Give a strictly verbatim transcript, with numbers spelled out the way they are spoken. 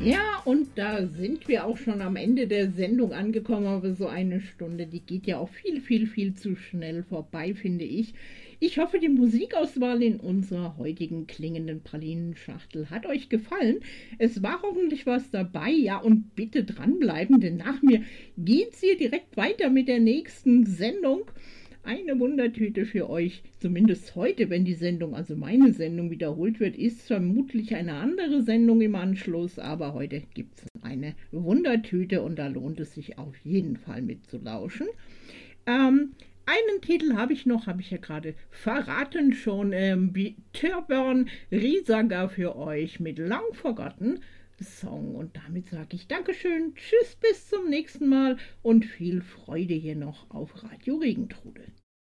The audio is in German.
Ja, und da sind wir auch schon am Ende der Sendung angekommen, aber so eine Stunde, die geht ja auch viel, viel, viel zu schnell vorbei, finde ich. Ich hoffe, die Musikauswahl in unserer heutigen klingenden Pralinenschachtel hat euch gefallen. Es war hoffentlich was dabei, ja, und bitte dranbleiben, denn nach mir geht's hier direkt weiter mit der nächsten Sendung. Eine Wundertüte für euch, zumindest heute, wenn die Sendung, also meine Sendung, wiederholt wird, ist vermutlich eine andere Sendung im Anschluss, aber heute gibt es eine Wundertüte und da lohnt es sich auf jeden Fall mitzulauschen. Ähm, einen Titel habe ich noch, habe ich ja gerade verraten schon, ähm, Turban Risaga für euch mit Long Forgotten Song. Und damit sage ich Dankeschön, tschüss, bis zum nächsten Mal und viel Freude hier noch auf Radio Regentrudel.